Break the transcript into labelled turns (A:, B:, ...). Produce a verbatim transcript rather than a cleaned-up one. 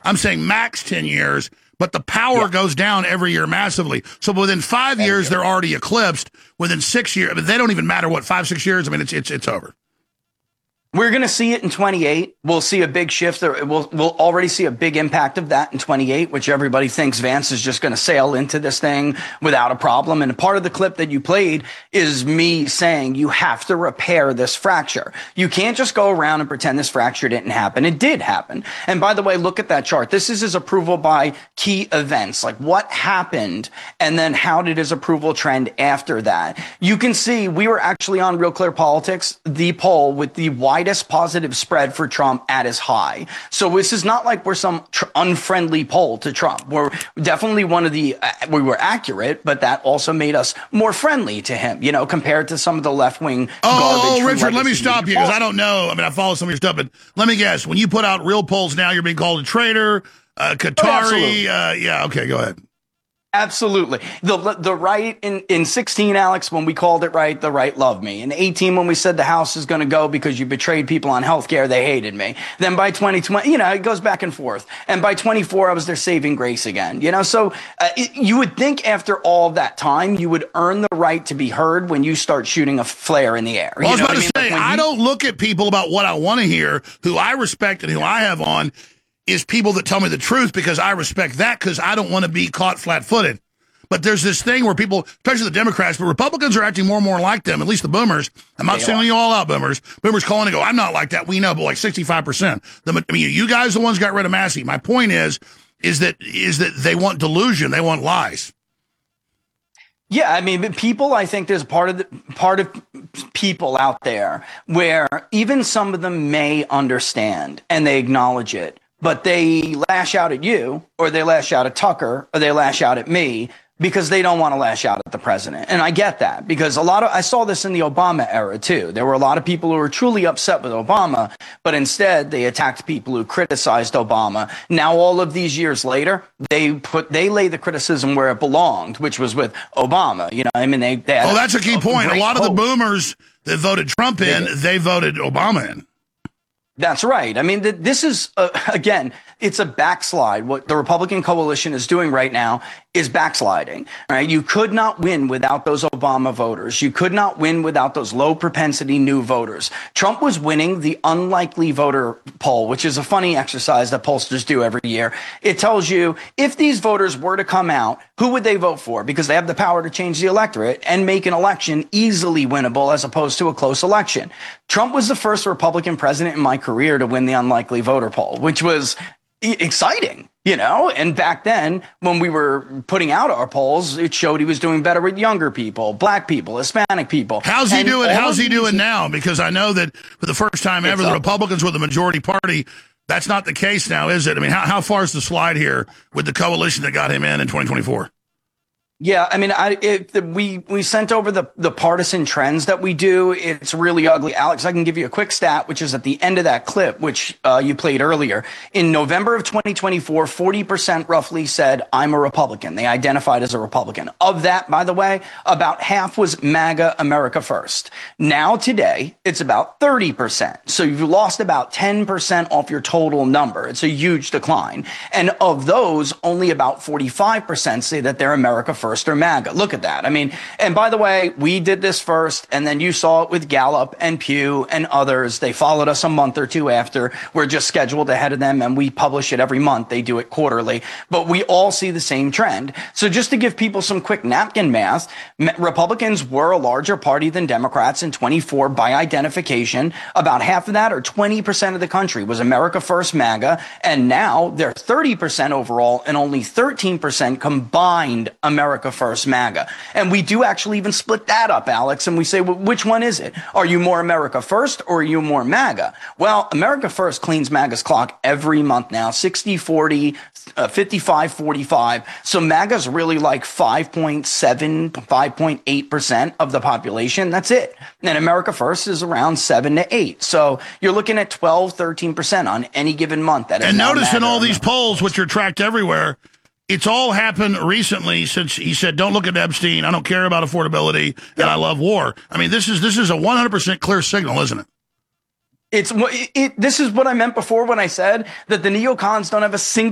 A: I'm saying max ten years, but the power yeah. goes down every year massively. So within five every years, year. they're already eclipsed. Within six years, they don't even matter what, five, six years. I mean, it's it's it's over.
B: We're going to see it in twenty-eight. We'll see a big shift. We'll, we'll already see a big impact of that in twenty-eight, which everybody thinks Vance is just going to sail into this thing without a problem. And part of the clip that you played is me saying you have to repair this fracture. You can't just go around and pretend this fracture didn't happen. It did happen. And by the way, look at that chart. This is his approval by key events, like what happened and then how did his approval trend after that. You can see we were actually on Real Clear Politics, the poll with the widest positive spread for Trump at his high. So this is not like we're some tr- unfriendly poll to Trump. We're definitely one of the, uh, we were accurate, but that also made us more friendly to him, you know, compared to some of the left-wing
A: oh,
B: garbage.
A: Oh, Richard, let me stop you because I don't know. I mean, I follow some of your stuff, but let me guess. When you put out real polls now, you're being called a traitor, uh, Qatari. Oh, uh, yeah, okay, go ahead.
B: Absolutely. The the right in, in sixteen, Alex, when we called it right, the right loved me. In eighteen, when we said the House is going to go because you betrayed people on health care, they hated me. Then by twenty twenty, you know, it goes back and forth. And by twenty-four, I was their saving grace again. You know, so uh, it, you would think after all that time, you would earn the right to be heard when you start shooting a flare in the air.
A: Well, I was
B: you know
A: about to
B: I mean?
A: say,
B: like
A: I
B: you,
A: don't look at people about what I want to hear. Who I respect and who I have on is people that tell me the truth because I respect that because I don't want to be caught flat-footed. But there's this thing where people, especially the Democrats, but Republicans are acting more and more like them, at least the boomers. I'm not singling you all out, boomers. Boomers calling and go, I'm not like that. We know, but like sixty-five percent. The, I mean, you guys are the ones got rid of Massey. My point is, is that is that they want delusion. They want lies.
B: Yeah, I mean, people, I think there's part of the, part of people out there where even some of them may understand and they acknowledge it, but they lash out at you or they lash out at Tucker or they lash out at me because they don't want to lash out at the president. And I get that because a lot of, I saw this in the Obama era too. There were a lot of people who were truly upset with Obama, but instead they attacked people who criticized Obama. Now, all of these years later, they put, they lay the criticism where it belonged, which was with Obama. You know, I mean, they, they
A: Oh, that's a key a point. A lot hope. of the boomers that voted Trump in, they, they voted Obama in.
B: That's right. I mean, th- this is, uh, again, it's a backslide. What the Republican coalition is doing right now is backsliding, right? You could not win without those Obama voters. You could not win without those low propensity new voters. Trump was winning the unlikely voter poll, which is a funny exercise that pollsters do every year. It tells you if these voters were to come out, who would they vote for? Because they have the power to change the electorate and make an election easily winnable as opposed to a close election. Trump was the first Republican president in my career to win the unlikely voter poll, which was exciting, you know, and back then when we were putting out our polls, it showed he was doing better with younger people, black people, Hispanic people.
A: How's he
B: and
A: doing? How's he doing
B: these,
A: now? Because I know that for the first time ever, the Republicans were the majority party. That's not the case now, is it? I mean, how, how far is the slide here with the coalition that got him in in twenty twenty-four?
B: Yeah, I mean, I, it, the, we we sent over the, the partisan trends that we do. It's really ugly. Alex, I can give you a quick stat, which is at the end of that clip, which uh, you played earlier. In November of twenty twenty-four, forty percent roughly said, I'm a Republican. They identified as a Republican. Of that, by the way, about half was MAGA, America First. Now, today, it's about thirty percent. So you've lost about ten percent off your total number. It's a huge decline. And of those, only about forty-five percent say that they're America First. First or MAGA. Look at that. I mean, and by the way, we did this first, and then you saw it with Gallup and Pew and others. They followed us a month or two after. We're just scheduled ahead of them, and we publish it every month. They do it quarterly, but we all see the same trend. So just to give people some quick napkin math, Republicans were a larger party than Democrats in twenty-four by identification. About half of that, or twenty percent of the country, was America First MAGA, and now they're thirty percent overall and only thirteen percent combined America First MAGA. And we do actually even split that up, Alex, and we say, well, which one is it? Are you more America First or are you more MAGA? Well, America First cleans MAGA's clock every month now, sixty forty, uh, fifty-five forty-five. So MAGA's really like five point seven, five point eight percent of the population. That's it. And America First is around seven to eight. So you're looking at twelve, thirteen percent on any given month. That is
A: and notice
B: MAGA
A: in all these polls, which are tracked everywhere, it's all happened recently since he said, don't look at Epstein. I don't care about affordability and I love war. I mean, this is this is a one hundred percent clear signal, isn't it?
B: It's it, it, this is what I meant before when I said that the neocons don't have a single